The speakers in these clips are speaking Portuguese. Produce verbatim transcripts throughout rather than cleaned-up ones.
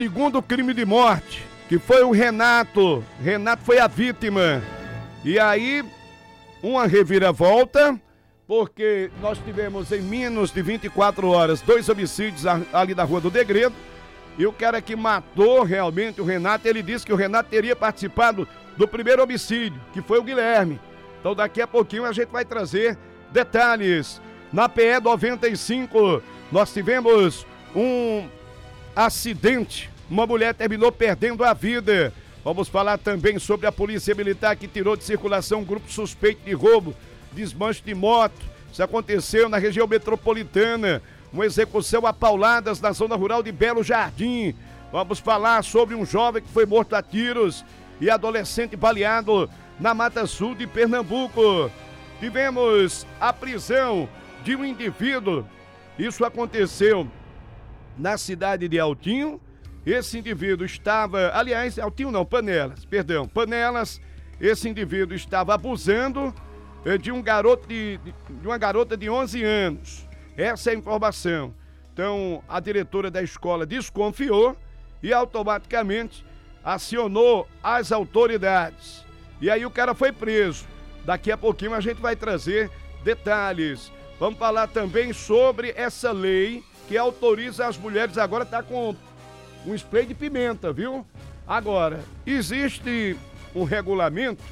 Segundo crime de morte, que foi o Renato. Renato foi a vítima. E aí, uma reviravolta, porque nós tivemos em menos de vinte e quatro horas dois homicídios ali na Rua do Degredo. E o cara que matou realmente o Renato, ele disse que o Renato teria participado do primeiro homicídio, que foi o Guilherme. Então daqui a pouquinho a gente vai trazer detalhes. Na P E noventa e cinco, nós tivemos um acidente. Uma mulher terminou perdendo a vida. Vamos falar também sobre a Polícia Militar que tirou de circulação um grupo suspeito de roubo, desmanche de moto. Isso aconteceu na região metropolitana. Uma execução a pauladas na zona rural de Belo Jardim. Vamos falar sobre um jovem que foi morto a tiros e adolescente baleado na Mata Sul de Pernambuco. Tivemos a prisão de um indivíduo. Isso aconteceu na cidade de Altinho. Esse indivíduo estava, aliás, Altinho não, Panelas, perdão, Panelas. Esse indivíduo estava abusando de um garoto de, de uma garota de onze anos. Essa é a informação. Então, a diretora da escola desconfiou e automaticamente acionou as autoridades. E aí o cara foi preso. Daqui a pouquinho a gente vai trazer detalhes. Vamos falar também sobre essa lei que autoriza as mulheres, agora tá com um spray de pimenta, viu? Agora, existe um regulamento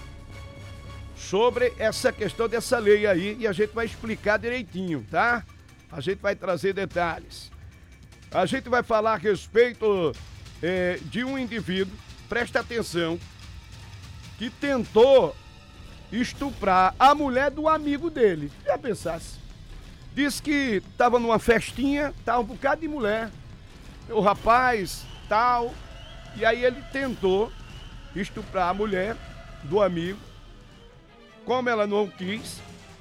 sobre essa questão dessa lei aí e a gente vai explicar direitinho, tá? A gente vai trazer detalhes. A gente vai falar a respeito é, de um indivíduo, presta atenção, que tentou estuprar a mulher do amigo dele. Já pensasse? Diz que estava numa festinha, tava um bocado de mulher, o rapaz, tal, e aí ele tentou estuprar a mulher do amigo. Como ela não quis,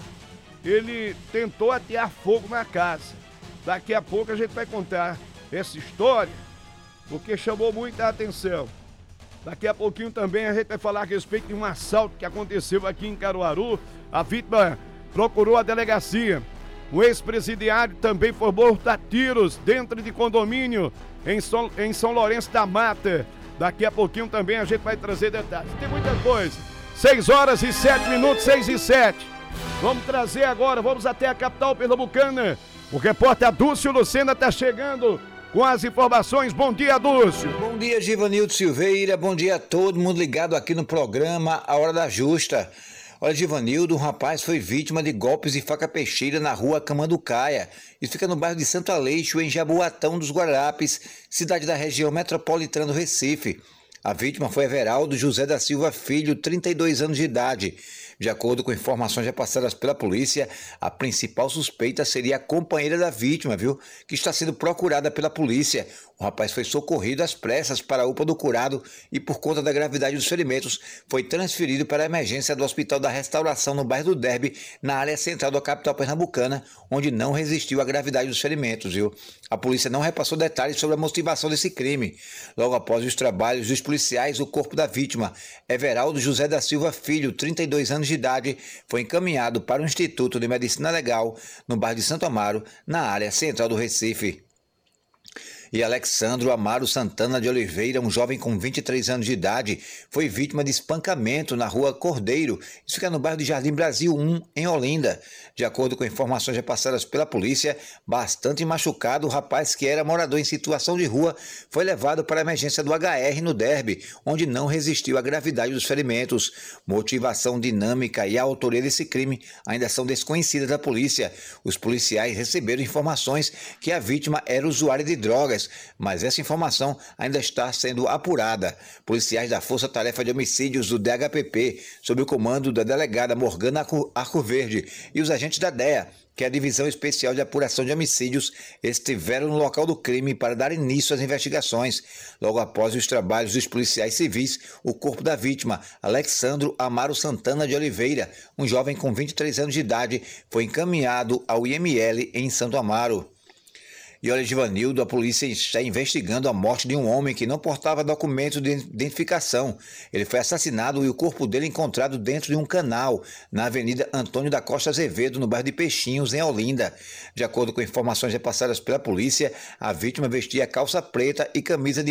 ele tentou atear fogo na casa. Daqui a pouco a gente vai contar essa história, porque chamou muita atenção. Daqui a pouquinho também a gente vai falar a respeito de um assalto que aconteceu aqui em Caruaru. A vítima procurou a delegacia. O ex-presidiário também foi morto a tiros dentro de condomínio em São, em São Lourenço da Mata. Daqui a pouquinho também a gente vai trazer detalhes. Tem muita coisa. seis horas e sete minutos, seis e sete. Vamos trazer agora, vamos até a capital pernambucana. O repórter Adúcio Lucena está chegando com as informações. Bom dia, Adúcio. Bom dia, Givanildo Silveira. Bom dia a todo mundo ligado aqui no programa A Hora da Justa. Olha, Givanildo, um rapaz foi vítima de golpes de faca peixeira na rua Camanducaia. Isso fica no bairro de Santo Aleixo, em Jaboatão dos Guararapes, cidade da região metropolitana do Recife. A vítima foi Everaldo José da Silva Filho, trinta e dois anos de idade. De acordo com informações repassadas pela polícia, a principal suspeita seria a companheira da vítima, viu? Que está sendo procurada pela polícia. O rapaz foi socorrido às pressas para a U P A do Curado e, por conta da gravidade dos ferimentos, foi transferido para a emergência do Hospital da Restauração no bairro do Derby, na área central da capital pernambucana, onde não resistiu à gravidade dos ferimentos, viu? A polícia não repassou detalhes sobre a motivação desse crime. Logo após os trabalhos dos policiais, o corpo da vítima, Everaldo José da Silva Filho, trinta e dois anos de idade, foi encaminhado para o Instituto de Medicina Legal, no bairro de Santo Amaro, na área central do Recife. E Alexandro Amaro Santana de Oliveira, um jovem com vinte e três anos de idade, foi vítima de espancamento na rua Cordeiro. Isso fica no bairro de Jardim Brasil um, em Olinda. De acordo com informações repassadas pela polícia, bastante machucado, o rapaz, que era morador em situação de rua, foi levado para a emergência do H R no Derby, onde não resistiu à gravidade dos ferimentos. Motivação, dinâmica e a autoria desse crime ainda são desconhecidas da polícia. Os policiais receberam informações que a vítima era usuária de drogas, mas essa informação ainda está sendo apurada. Policiais da Força Tarefa de Homicídios do D H P P, sob o comando da delegada Morgana Arcoverde, e os agentes da D E A, que é a Divisão Especial de Apuração de Homicídios, estiveram no local do crime para dar início às investigações. Logo após os trabalhos dos policiais civis, o corpo da vítima, Alexandro Amaro Santana de Oliveira, um jovem com vinte e três anos de idade, foi encaminhado ao I M L em Santo Amaro. E olha, Givanildo, a polícia está investigando a morte de um homem que não portava documentos de identificação. Ele foi assassinado e o corpo dele encontrado dentro de um canal na Avenida Antônio da Costa Azevedo, no bairro de Peixinhos, em Olinda. De acordo com informações repassadas pela polícia, a vítima vestia calça preta e camisa de